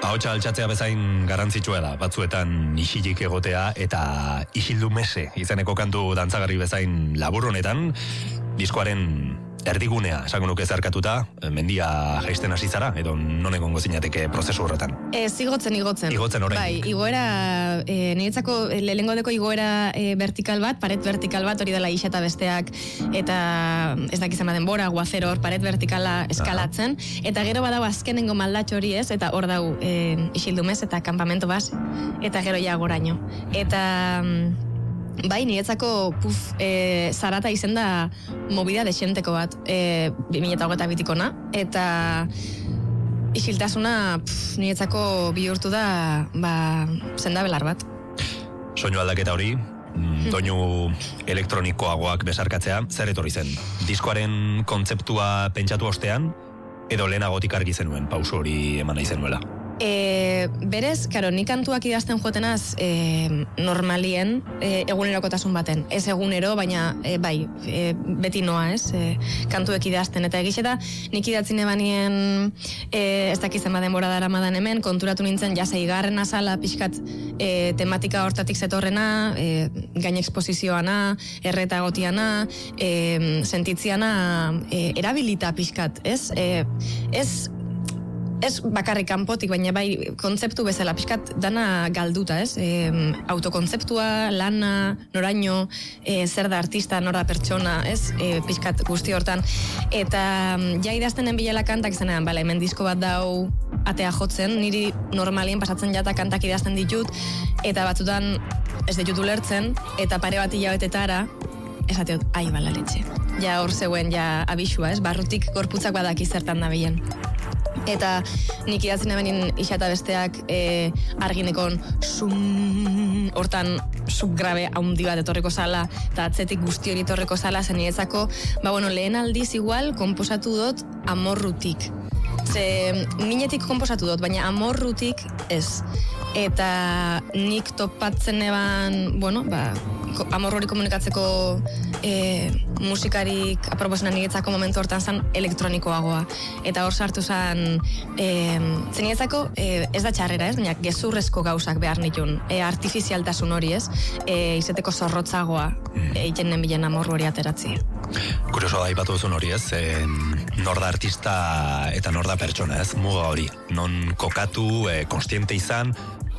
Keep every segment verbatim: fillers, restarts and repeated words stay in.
Ahotsa altxatzea bezain garrantzitsua da, batzuetan isilik egotea eta isildu mese izeneko kantu dantzagarri bezain labur honetan, diskoaren erdigunea, esango nuke zarkatuta, mendia jaisten hasi zara, edo non egongo zinateke prozesu horretan? Ez, igotzen, igotzen. Igotzen orain. Bai, igoera, e, niretzako lehengo deko igoera e, vertikal bat, paret vertikal bat, hori dela iseta besteak, eta ez dakizan denbora, guazero hor, paret vertikala eskalatzen, Aha. eta gero badau azkenengo maldatxo hori ez, eta hor dau e, isildumez, eta kampamento baz, eta gero ja goraino. Eta... Bai, niretzako puf, e, zarata izen da movida desenteko bat, e, bi mila hogeita bitikona, eta isiltasuna puf, niretzako bihurtu da ba, zendabelar bat. Soinu aldaketa hori, doinu elektronikoagoak besarkatzea, zer etorri zen? Diskoaren kontzeptua pentsatu ostean, edo lehenagotik argi zenuen, pauso hori eman nahi zenuela? E, berez, karo, nik kantuak idazten joatenaz e, normalien e, egunerokotasun baten. Ez egunero, baina e, bai, e, beti noa, ez? E, kantuek idazten. Eta egixeta, nik idatzin ebanien e, ez dakizan badenbora dara madan hemen, konturatu nintzen jasa igarren azala, pixkat e, tematika hortatik zetorrena, e, gain eksposizioana, erreta gotiana, e, sentitziana e, erabilita pixkat, ez? E, ez Ez bakarrik kanpotik, baina bai kontzeptu bezala, pixkat dana galduta, ez? E, autokontzeptua, lana, noraino, e, zer da artista, nora pertsona, ez? E, pixkat guzti hortan. Eta ja idaztenen bilela kantak zenean, bale, hemen disko bat dau atea jotzen, niri normalien pasatzen jata kantak idazten ditut, eta batzutan ez ditut ulertzen, eta pare bat hilabetetara, esateot, ai balaletxe. Ja hor zeuen, ja abisua, ez? Barrutik gorputzak badaki zertan da bilen. Eta nik idatzen hemenin isata besteak e, arginekon sum, hortan subgrabe haundi bat etorreko zala, eta atzetik guzti hori etorreko zala, zen niretzako, ba bueno, lehen aldiz igual, komposatu dut amorrutik. Ze minetik komposatu dut, baina amorrutik ez. Eta nik topatzen eban, bueno, ba, amor hori komunikatzeko e, musikarik aproposena niretzako momentu hortan zan elektronikoagoa. Eta hor sartu zan, e, zeniretzako e, ez da txarrera, ez? Baina gezurrezko gauzak behar nitun, e, artifizialtasun hori, ez? E, izeteko zorrotzagoa egiten e, bilen amor hori ateratzi. Kurioso da ipatu duzun hori, ez? E, nor da artista eta nor da pertsona, ez? Muga hori. Non kokatu, e, konstiente izan,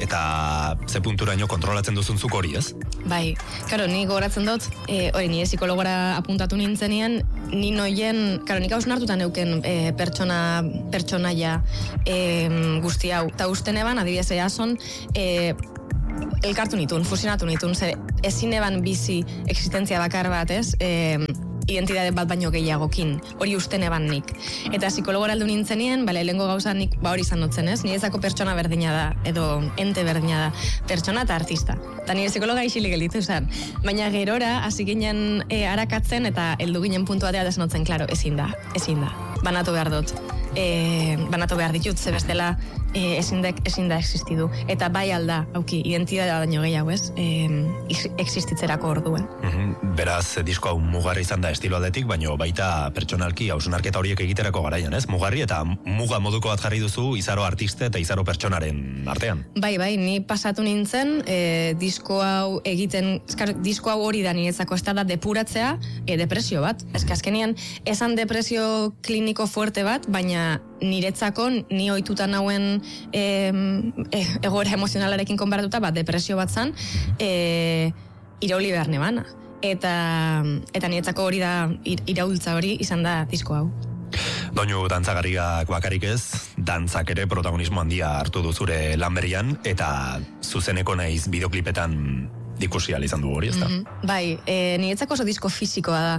eta ze punturaino kontrolatzen duzunzuk hori, ez? Bai, karo, ni gogoratzen dut, e, hori, nire psikologora apuntatu nintzenien, ni noien, karo, nik hausnartutan euken e, pertsona, pertsonaia e, guzti hau. Ta usten eban, adibidez eason, e, elkartu nitun, fusionatu nitun, ze ezin eban bizi existentzia bakar bat, ez? E, identitate bat baino gehiagokin, hori usten eban nik. Eta psikologora aldu nintzenien, bale, lehenko gauza nik ba hori izan dutzen, ez? Niretzako pertsona berdina da, edo ente berdina da, pertsona eta artista. Eta nire psikologa isilik gelditu zen. Baina gerora, hasi ginen e, arakatzen, eta heldu ginen puntu batea desnotzen, klaro, ezin da, ezin da. Banatu behar dut. E, banatu behar ditut, ze bestela e, ezin, dek, ezin da existidu. Eta bai alda, auki, identitatea daño gehiago, ez? E, existitzerako orduen. Mm-hmm. Beraz, disko hau mugarri izan da estilo aldetik, baina baita pertsonalki hausnarketa horiek egiterako garaian, ez? Mugarri eta muga moduko bat jarri duzu izaro artista eta izaro pertsonaren artean. Bai, bai, ni pasatu nintzen, e, disko hau egiten, eskar, disko hau hori da niretzako, ez da depuratzea e, depresio bat. Ez azkenian, esan depresio kliniko fuerte bat, baina niretzako, ni ohituta nauen e, e, egoera emozionalarekin konparatuta, bat depresio bat zan, e, irauli behar nebana. Eta, eta niretzako hori da, iraultza hori izan da disko hau. Doinu dantzagarriak bakarik ez, dantzak ere protagonismo handia hartu du zure lan berrian, eta zuzeneko naiz bideoklipetan ikusi ahal izan du hori, ez da? Mm-hmm. Bai, e, niretzako oso disko fisikoa da.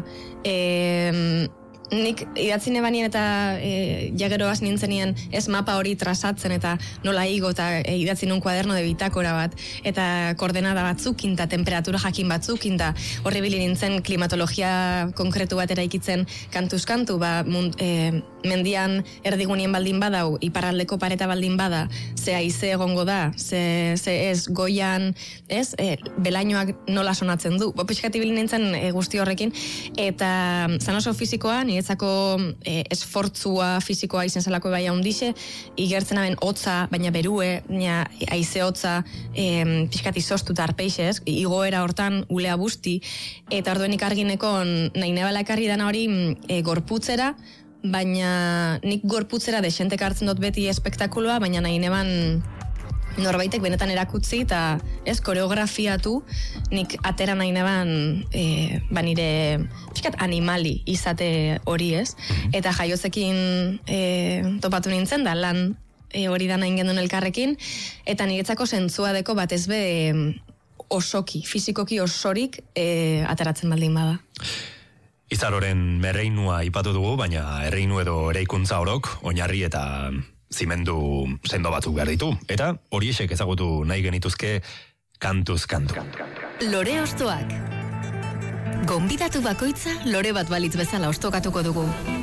E, nik idatzin ebanien eta e, jageroaz nintzenien ez mapa hori trasatzen eta nola igo eta e, idatzin un kuaderno de bitakora bat eta koordenada batzukin eta temperatura jakin batzukin eta horri bili nintzen klimatologia konkretu bat eraikitzen kantuz-kantu, ba, mund, e, mendian erdigunien baldin badau, iparraldeko pareta baldin bada, ze haize egongo da, ze, ze ez goian, ez, e, belainoak nola sonatzen du. Bo, pixkati bili nintzen e, guzti horrekin, eta zan oso fizikoa, niretzako e, esfortzua fisikoa izen zelako bai handixe, igertzen aben hotza, baina berue, baina haize hotza, e, pixkat izoztuta arpeixez, igoera hortan ulea busti, eta orduenik arginekon nahi nebala ekarri dana hori e, gorputzera, baina nik gorputzera desentek hartzen dut beti espektakuloa, baina nahi neban norbaitek benetan erakutzi eta ez koreografiatu nik atera nahi neban e, ba nire pixkat animali izate hori ez. Eta jaiotzekin e, topatu nintzen da lan e, hori da nahi gendun elkarrekin eta niretzako zentzua deko batez be e, osoki, fizikoki osorik e, ateratzen baldin bada. Izaroren merreinua ipatu dugu, baina erreinu edo ereikuntza orok, oinarri eta zimendu sendo batzuk behar ditu. Eta horiexek ezagutu nahi genituzke kantuz kantu. Lore Ostoak. Gonbidatu bakoitza lore bat balitz bezala ostokatuko dugu.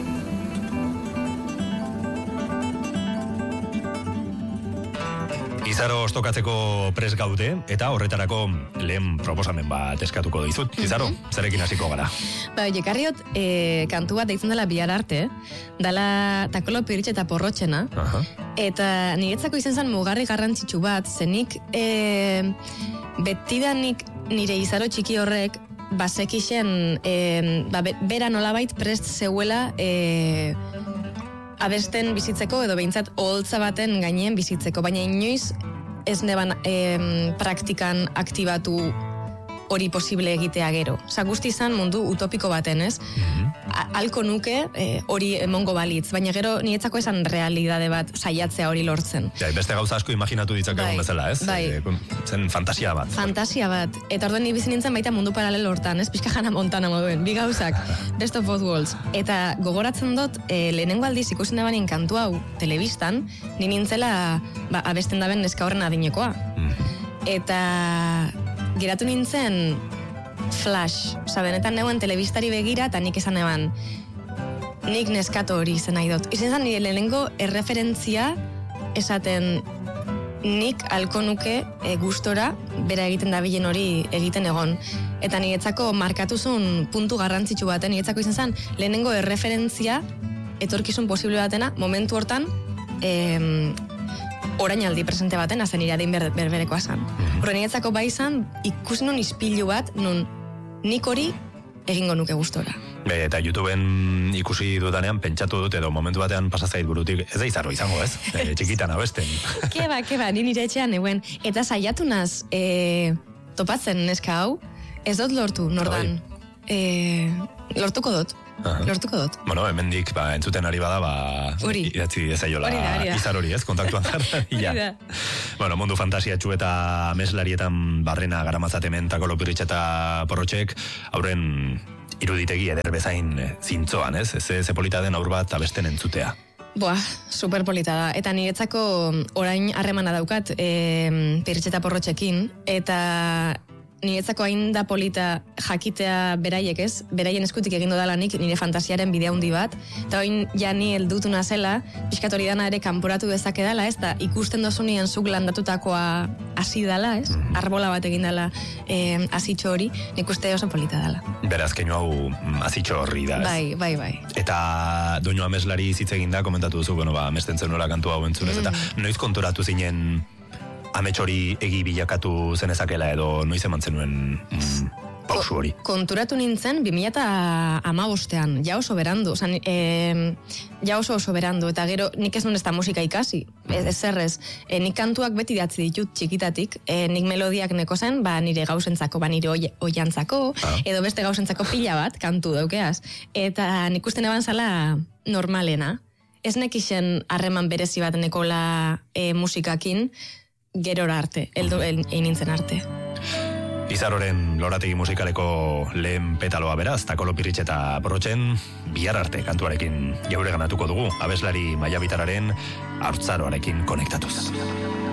Izaro ostokatzeko pres gaude, eta horretarako lehen proposamen bat eskatuko dizut. Izaro, zerekin hasiko gara? Ba, jekarriot, e, kantu bat deitzen dela bihar arte, dala takolo piritxe eta porrotxena, Aha. eta niretzako izen zen mugarri garrantzitsu bat, zenik e, betidanik nire izaro txiki horrek, basekixen, e, ba, be, bera nolabait prest zeuela, e, abesten bizitzeko edo behintzat oholtza baten gainean bizitzeko, baina inoiz ez neban em, praktikan aktibatu hori posible egitea gero. Osa, guzti izan mundu utopiko baten, ez? A- Alko nuke e, hori emongo balitz, baina gero nietzako esan realidade bat saiatzea hori lortzen. Ja, beste gauza asko imaginatu ditzakegun Bai, bezala, ez? bai. E, zen fantasia bat. Fantasia bat. Eta orduan bizi nintzen baita mundu paralelo hortan, ez? Pixka Hannah Montana moduen, bi gauzak, best of both worlds. Eta gogoratzen dut, e, lehenengo aldiz ikusten dabanin kantu hau telebistan, ni nintzela ba, abesten daben neska horren adinekoa. Eta geratu nintzen flash, oza, benetan neuen telebistari begira, eta nik esan eban, nik neskato hori izen nahi dut. Izen zan nire lehenengo erreferentzia esaten nik alko nuke e, gustora bera egiten dabilen hori egiten egon. Eta niretzako markatuzun puntu garrantzitsu baten, niretzako izan zan lehenengo erreferentzia etorkizun posible batena, momentu hortan, em, orainaldi presente baten, azen iradein ber, berberekoa zan. Horren niretzako bai izan, ikusi nun ispilu bat, nun nik hori egingo nuke gustora. Be, eta YouTubeen ikusi dudanean pentsatu dut edo momentu batean pasazait burutik, ez da Izaro izango, ez? E, txikitan abesten. Keba, keba, ni nire etxean euen. Eta saiatu naz, e, topatzen neska hau, ez dut lortu, nordan. E, lortuko dut. Aha. Lortuko dut. Bueno, hemendik ba, entzuten ari bada, ba, Hori. idatzi ezaiola Hori da, hori da. Izar hori, ez? Kontaktuan jarra. Hori da. Bueno, mundu fantasiatxu eta meslarietan barrena garamazzatemen takolo pirritx eta porrotxek, aurren iruditegi eder bezain zintzoan, ez? Ez ze polita den aur bat abesten entzutea. Boa, superpolita da. Eta niretzako orain harremana daukat e, pirritx eta porrotxekin, eta niretzako hain da polita jakitea beraiek ez, beraien eskutik egingo dalanik nire fantasiaren bidea handi bat, eta oin ja ni heldutu nazela, pixkat hori dana ere kanporatu dezake dela, ez, da ikusten dozunien zuk landatutakoa hasi dala, ez, arbola bat egin dela eh, azitxo hori, nik uste oso polita dela. Beraz, keinu hau azitxo horri da, ez? Bai, bai, bai. Eta doinu ameslari hitz egin da, komentatu duzu, bueno, ba, amesten zenuela kantu hau entzunez, eta noiz konturatu zinen amets hori egi bilakatu zenezakela edo noiz eman zenuen mm, pausu hori? Konturatu nintzen bi mila hamabostean, ja oso berandu, osan, e, ja oso oso berandu, eta gero nik ez nun ez da musika ikasi, ez, ez errez, e, nik kantuak beti datzi ditut txikitatik, e, nik melodiak neko zen, ba nire gauzentzako, ba nire oi, oiantzako, ah. edo beste gauzentzako pila bat, kantu daukeaz, eta nik uste neban zala normalena, ez nekixen harreman berezi bat nekola e, musikakin, gerora arte, eldu egin nintzen arte. Izaroren lorategi musikaleko lehen petaloa beraz, takolo pirritx eta porrotxen, bihar arte kantuarekin jaure ganatuko dugu, abeslari Maia Bitararen haurtzaroarekin konektatuz.